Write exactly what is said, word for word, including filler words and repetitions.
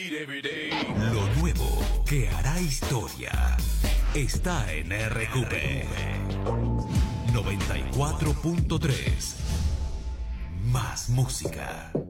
Lo nuevo que hará historia está en R Q P noventa y cuatro punto tres. Más música.